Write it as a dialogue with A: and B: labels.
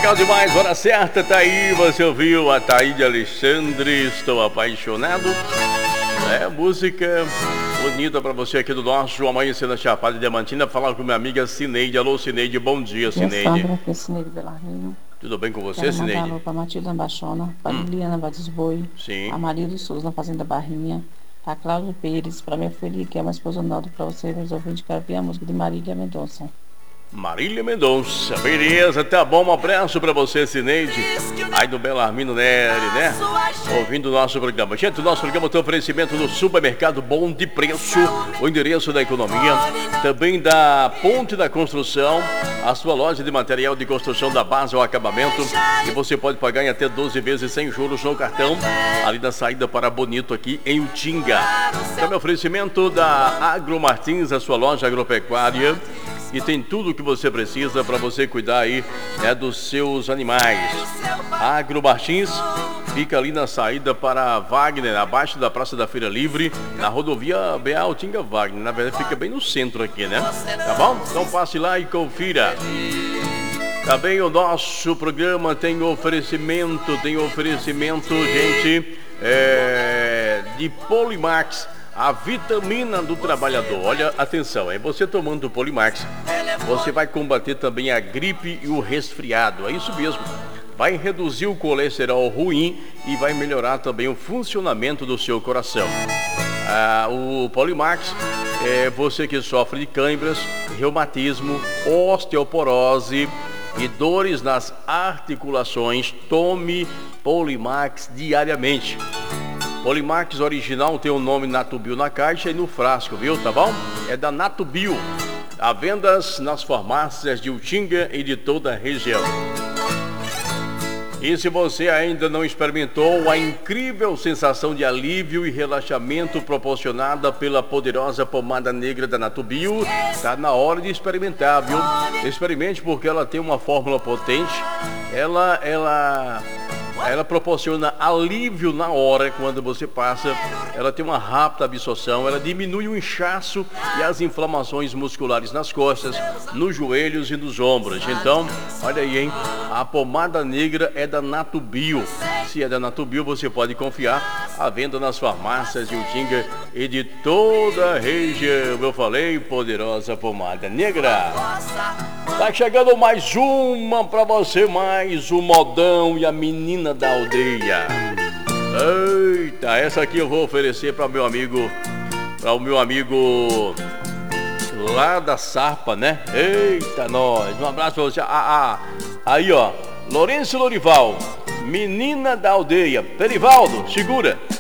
A: legal demais, hora certa, tá aí, você ouviu a Thaíde Alexandre, Estou Apaixonado. É música bonita pra você aqui do nosso Amanhecer na Chapada Diamantina. Falar com minha amiga Cineide. Alô, Cineide, bom dia, Cineide.
B: Sandra, aqui é Cineide Belarmino.
A: Tudo bem com você,
B: Quero
A: Cineide?
B: mandar alô pra Matilda Baixona, pra Liliana Vadisboi,
A: Sim.
B: a Maria do Souza na Fazenda Barrinha, a Cláudia Pires, pra minha filha, que é uma esposa nova pra você, meus ouvintes, quero ouvir a música de Marília Mendonça.
A: Marília Mendonça, beleza, tá bom, um abraço pra você, Cineide, aí do Belarmino Nery, né? Ouvindo o nosso programa. Gente, o nosso programa tem oferecimento do Supermercado Bom de Preço, o endereço da economia, também da Ponte da Construção, a sua loja de material de construção da base ao acabamento, e você pode pagar em até 12 vezes sem juros no cartão, ali na saída para Bonito, aqui em Utinga. Também oferecimento da Agro Martins, a sua loja agropecuária, e tem tudo o que você precisa para você cuidar aí dos seus animais. A Agro Martins fica ali na saída para Wagner, abaixo da Praça da Feira Livre, na rodovia BA Utinga Wagner. Na verdade fica bem no centro aqui, né? Tá bom? Então passe lá e confira. Também o nosso programa tem oferecimento, gente, de Polimax, a vitamina do trabalhador. Olha, atenção, você tomando o Polimax, você vai combater também a gripe e o resfriado. É isso mesmo. Vai reduzir o colesterol ruim e vai melhorar também o funcionamento do seu coração. O Polimax é você que sofre de câimbras, reumatismo, osteoporose e dores nas articulações. Tome Polimax diariamente. Polimax original tem o nome Natubio na caixa e no frasco, viu? Tá bom? É da Natubio. Há vendas nas farmácias de Utinga e de toda a região. E se você ainda não experimentou a incrível sensação de alívio e relaxamento proporcionada pela poderosa pomada negra da Natubio, tá na hora de experimentar, viu? Experimente, porque ela tem uma fórmula potente. Ela proporciona alívio na hora quando você passa. Ela tem uma rápida absorção. Ela diminui o inchaço e as inflamações musculares nas costas, nos joelhos e nos ombros. Então, olha aí, hein? A pomada negra é da Natubio. Se é da Natubio, você pode confiar. À venda nas farmácias de Utinga e de toda a região. Eu falei, poderosa pomada negra. Tá chegando mais uma pra você, mais um modão e a menina da aldeia. Eita, essa aqui eu vou oferecer para o meu amigo lá da Sarpa, né? Eita, nós. Um abraço pra você. Aí, ó, Lourenço Lorival, menina da aldeia. Perivaldo, segura.